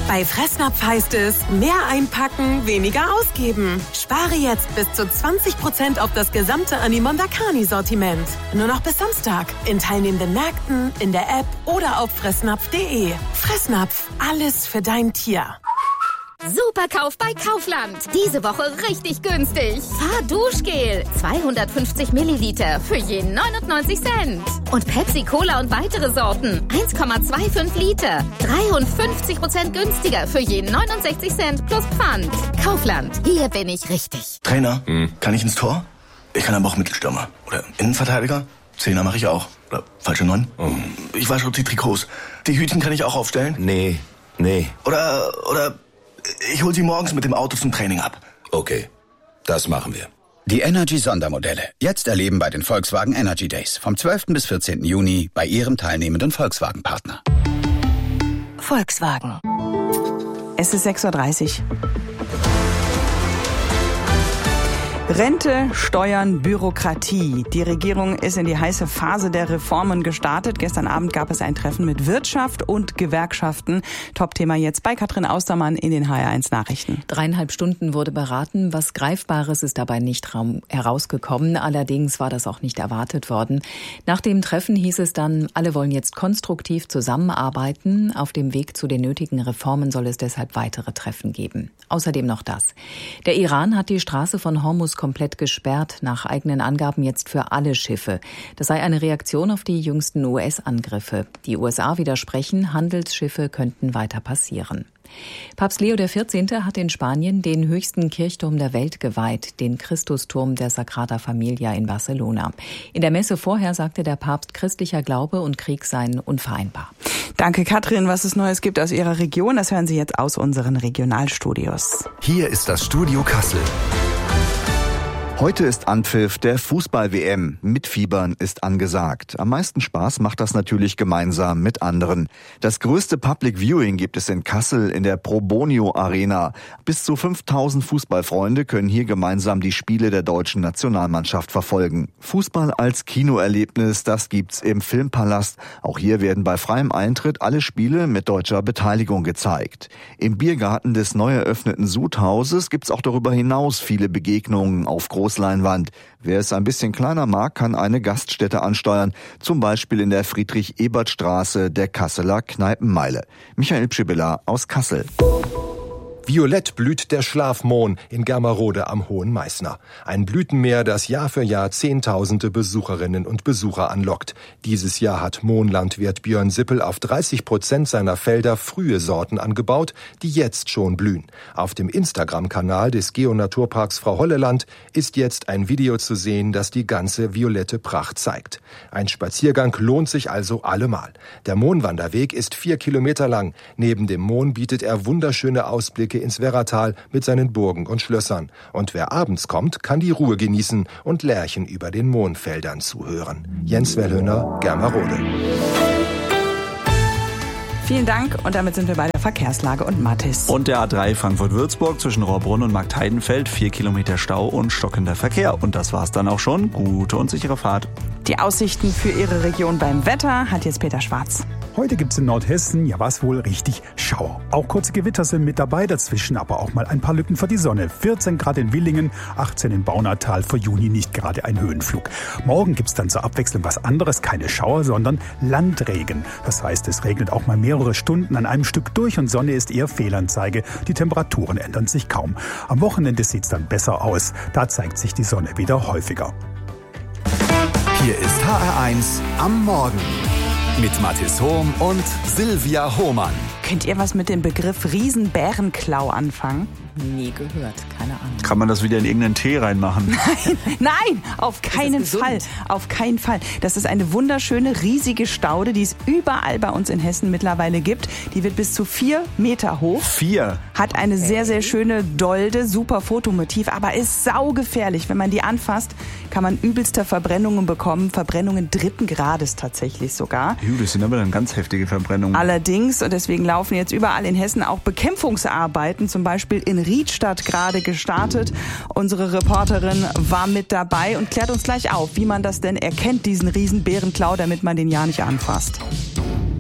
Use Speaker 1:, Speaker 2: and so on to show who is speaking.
Speaker 1: Bei Fressnapf heißt es, mehr einpacken, weniger ausgeben. Spare jetzt bis zu 20% auf das gesamte Animon Dakani-Sortiment. Nur noch bis Samstag. In teilnehmenden Märkten, in der App oder auf fressnapf.de. Fressnapf, alles für dein Tier.
Speaker 2: Superkauf bei Kaufland. Diese Woche richtig günstig. Fahrduschgel 250 Milliliter für je 99 Cent. Und Pepsi Cola und weitere Sorten 1,25 Liter. 53% günstiger für je 69 Cent plus Pfand. Kaufland, hier bin ich richtig.
Speaker 3: Trainer, kann ich ins Tor? Ich kann aber auch Mittelstürmer. Oder Innenverteidiger? Zehner mache ich auch. Oder falsche 9? Ich wasche die Trikots. Die Hütchen kann ich auch aufstellen?
Speaker 4: Nee.
Speaker 3: Oder ich hol sie morgens mit dem Auto zum Training ab.
Speaker 4: Okay, das machen wir.
Speaker 5: Die Energy-Sondermodelle. Jetzt erleben bei den Volkswagen Energy Days. Vom 12. bis 14. Juni bei Ihrem teilnehmenden Volkswagen-Partner.
Speaker 1: Volkswagen.
Speaker 6: Es ist 6:30 Uhr. Rente, Steuern, Bürokratie. Die Regierung ist in die heiße Phase der Reformen gestartet. Gestern Abend gab es ein Treffen mit Wirtschaft und Gewerkschaften. Top-Thema jetzt bei Katrin Austermann in den HR1 Nachrichten.
Speaker 7: 3,5 Stunden wurde beraten. Was Greifbares ist dabei nicht herausgekommen. Allerdings war das auch nicht erwartet worden. Nach dem Treffen hieß es dann, alle wollen jetzt konstruktiv zusammenarbeiten. Auf dem Weg zu den nötigen Reformen soll es deshalb weitere Treffen geben. Außerdem noch das. Der Iran hat die Straße von Hormuz komplett gesperrt, nach eigenen Angaben jetzt für alle Schiffe. Das sei eine Reaktion auf die jüngsten US-Angriffe. Die USA widersprechen, Handelsschiffe könnten weiter passieren. Papst Leo XIV. Hat in Spanien den höchsten Kirchturm der Welt geweiht, den Christusturm der Sagrada Familia in Barcelona. In der Messe vorher sagte der Papst, christlicher Glaube und Krieg seien unvereinbar.
Speaker 6: Danke, Katrin. Was es Neues gibt aus Ihrer Region, das hören Sie jetzt aus unseren Regionalstudios.
Speaker 8: Hier ist das Studio Kassel. Heute ist Anpfiff der Fußball-WM. Mitfiebern ist angesagt. Am meisten Spaß macht das natürlich gemeinsam mit anderen. Das größte Public Viewing gibt es in Kassel in der Probonio Arena. Bis zu 5000 Fußballfreunde können hier gemeinsam die Spiele der deutschen Nationalmannschaft verfolgen. Fußball als Kinoerlebnis, das gibt's im Filmpalast. Auch hier werden bei freiem Eintritt alle Spiele mit deutscher Beteiligung gezeigt. Im Biergarten des neu eröffneten Sudhauses gibt's auch darüber hinaus viele Begegnungen auf Großleinwand. Wer es ein bisschen kleiner mag, kann eine Gaststätte ansteuern, zum Beispiel in der Friedrich-Ebert-Straße der Kasseler Kneipenmeile. Michael Pschibilla aus Kassel.
Speaker 9: Violett blüht der Schlafmohn in Germerode am Hohen Meißner. Ein Blütenmeer, das Jahr für Jahr Zehntausende Besucherinnen und Besucher anlockt. Dieses Jahr hat Mohnlandwirt Björn Sippel auf 30% seiner Felder frühe Sorten angebaut, die jetzt schon blühen. Auf dem Instagram-Kanal des Geo-Naturparks Frau Holleland ist jetzt ein Video zu sehen, das die ganze violette Pracht zeigt. Ein Spaziergang lohnt sich also allemal. Der Mohnwanderweg ist 4 Kilometer lang. Neben dem Mohn bietet er wunderschöne Ausblicke ins Werratal mit seinen Burgen und Schlössern. Und wer abends kommt, kann die Ruhe genießen und Lerchen über den Mohnfeldern zuhören. Jens Wellhöhner, Germerode.
Speaker 6: Vielen Dank und damit sind wir bei der Verkehrslage und Mathis.
Speaker 10: Und der A3 Frankfurt-Würzburg zwischen Rohrbrunn und Marktheidenfeld, 4 Kilometer Stau und stockender Verkehr. Und das war's dann auch schon. Gute und sichere Fahrt.
Speaker 6: Die Aussichten für Ihre Region beim Wetter hat jetzt Peter Schwarz.
Speaker 11: Heute gibt's in Nordhessen, ja was wohl, richtig Schauer. Auch kurze Gewitter sind mit dabei, dazwischen aber auch mal ein paar Lücken für die Sonne. 14 Grad in Willingen, 18 in Baunatal, für Juni nicht gerade ein Höhenflug. Morgen gibt's dann zur Abwechslung was anderes, keine Schauer, sondern Landregen. Das heißt, es regnet auch mal mehrere Stunden an einem Stück durch und Sonne ist eher Fehlanzeige. Die Temperaturen ändern sich kaum. Am Wochenende sieht's dann besser aus. Da zeigt sich die Sonne wieder häufiger.
Speaker 8: Hier ist HR1 am Morgen mit Mathis Hohm und Silvia Hohmann.
Speaker 6: Könnt ihr was mit dem Begriff Riesenbärenklau anfangen?
Speaker 7: Nie gehört, keine Ahnung.
Speaker 10: Kann man das wieder in irgendeinen Tee reinmachen?
Speaker 6: Nein, auf keinen Fall. Auf keinen Fall. Das ist eine wunderschöne, riesige Staude, die es überall bei uns in Hessen mittlerweile gibt. Die wird bis zu 4 Meter hoch.
Speaker 10: 4?
Speaker 6: Hat eine sehr, sehr schöne Dolde, super Fotomotiv, aber ist saugefährlich. Wenn man die anfasst, kann man übelste Verbrennungen bekommen. Verbrennungen 3. Grades tatsächlich sogar.
Speaker 10: Das sind aber dann ganz heftige Verbrennungen.
Speaker 6: Allerdings, und deswegen laufen jetzt überall in Hessen auch Bekämpfungsarbeiten, zum Beispiel in Riedstadt gerade gestartet. Unsere Reporterin war mit dabei und klärt uns gleich auf, wie man das denn erkennt, diesen Riesenbärenklau, damit man den ja nicht anfasst.